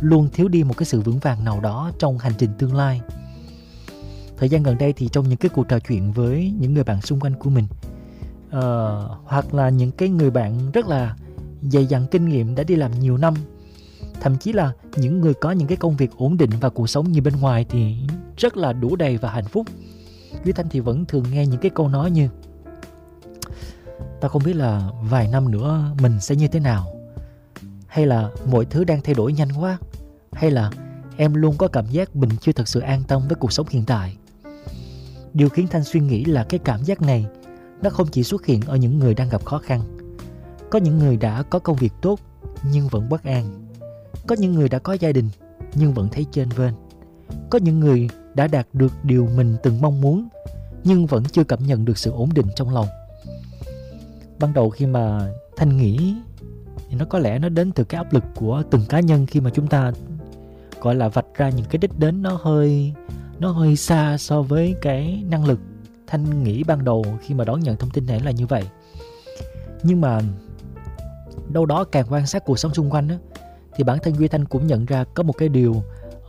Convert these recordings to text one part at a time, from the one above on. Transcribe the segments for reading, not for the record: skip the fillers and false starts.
luôn thiếu đi một cái sự vững vàng nào đó trong hành trình tương lai. Thời gian gần đây thì trong những cái cuộc trò chuyện với những người bạn xung quanh của mình, hoặc là những cái người bạn rất là dày dặn kinh nghiệm đã đi làm nhiều năm, thậm chí là những người có những cái công việc ổn định và cuộc sống như bên ngoài thì rất là đủ đầy và hạnh phúc, Duy Thanh thì vẫn thường nghe những cái câu nói như: tao không biết là vài năm nữa mình sẽ như thế nào, hay là mọi thứ đang thay đổi nhanh quá, hay là em luôn có cảm giác mình chưa thật sự an tâm với cuộc sống hiện tại. Điều khiến Thanh suy nghĩ là cái cảm giác này nó không chỉ xuất hiện ở những người đang gặp khó khăn. Có những người đã có công việc tốt nhưng vẫn bất an. Có những người đã có gia đình nhưng vẫn thấy chênh vênh. Có những người đã đạt được điều mình từng mong muốn nhưng vẫn chưa cảm nhận được sự ổn định trong lòng. Ban đầu khi mà Thanh nghĩ thì nó có lẽ nó đến từ cái áp lực của từng cá nhân, khi mà chúng ta gọi là vạch ra những cái đích đến nó hơi xa so với cái năng lực. Thanh nghĩ ban đầu khi mà đón nhận thông tin này là như vậy. Nhưng mà đâu đó càng quan sát cuộc sống xung quanh á, thì bản thân Duy Thanh cũng nhận ra có một cái điều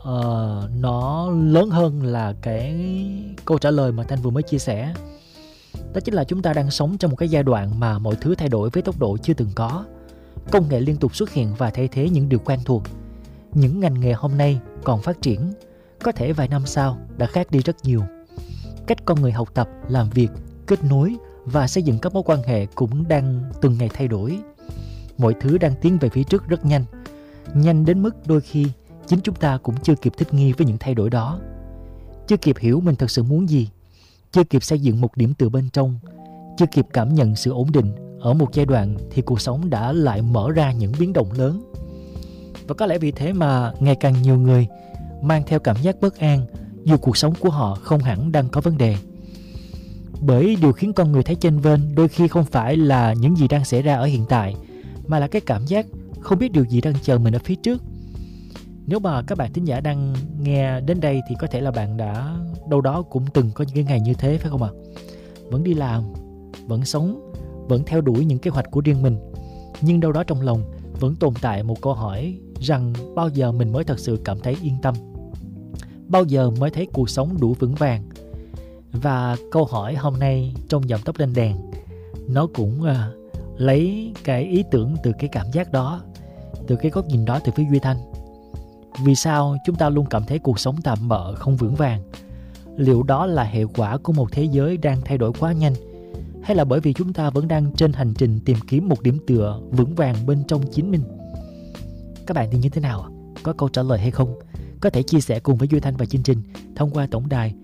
nó lớn hơn là cái câu trả lời mà Thanh vừa mới chia sẻ. Đó chính là chúng ta đang sống trong một cái giai đoạn mà mọi thứ thay đổi với tốc độ chưa từng có. Công nghệ liên tục xuất hiện và thay thế những điều quen thuộc. Những ngành nghề hôm nay còn phát triển, có thể vài năm sau đã khác đi rất nhiều. Cách con người học tập, làm việc, kết nối và xây dựng các mối quan hệ cũng đang từng ngày thay đổi. Mọi thứ đang tiến về phía trước rất nhanh. Nhanh đến mức đôi khi chính chúng ta cũng chưa kịp thích nghi với những thay đổi đó. Chưa kịp hiểu mình thật sự muốn gì. Chưa kịp xây dựng một điểm tựa bên trong. Chưa kịp cảm nhận sự ổn định ở một giai đoạn thì cuộc sống đã lại mở ra những biến động lớn. Và có lẽ vì thế mà ngày càng nhiều người mang theo cảm giác bất an dù cuộc sống của họ không hẳn đang có vấn đề. Bởi điều khiến con người thấy chênh vênh đôi khi không phải là những gì đang xảy ra ở hiện tại, mà là cái cảm giác không biết điều gì đang chờ mình ở phía trước. Nếu mà các bạn thính giả đang nghe đến đây thì có thể là bạn đã đâu đó cũng từng có những cái ngày như thế, phải không ạ? Vẫn đi làm, vẫn sống, vẫn theo đuổi những kế hoạch của riêng mình, nhưng đâu đó trong lòng vẫn tồn tại một câu hỏi rằng bao giờ mình mới thật sự cảm thấy yên tâm? Bao giờ mới thấy cuộc sống đủ vững vàng? Và câu hỏi hôm nay trong Dòng Tóc Lên Đèn, nó cũng lấy cái ý tưởng từ cái cảm giác đó, từ cái góc nhìn đó từ phía Duy Thanh. Vì sao chúng ta luôn cảm thấy cuộc sống tạm bợ, không vững vàng? Liệu đó là hệ quả của một thế giới đang thay đổi quá nhanh, hay là bởi vì chúng ta vẫn đang trên hành trình tìm kiếm một điểm tựa vững vàng bên trong chính mình? Các bạn thì như thế nào? Có câu trả lời hay không? Có thể chia sẻ cùng với Duy Thanh và chương trình thông qua tổng đài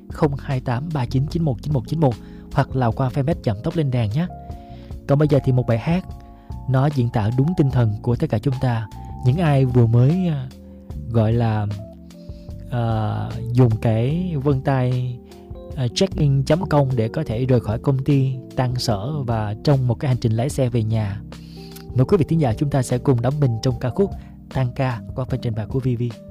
02839919191 hoặc là qua fanpage Dòng Tóc Lên Đèn nhé. Còn bây giờ thì một bài hát nó diễn tả đúng tinh thần của tất cả chúng ta, những ai vừa mới gọi là dùng cái vân tay checkin.com để có thể rời khỏi công ty tan sở và trong một cái hành trình lái xe về nhà. Mời quý vị thính giả chúng ta sẽ cùng đắm mình trong ca khúc Tan Ca qua phần trình bày của Vivi.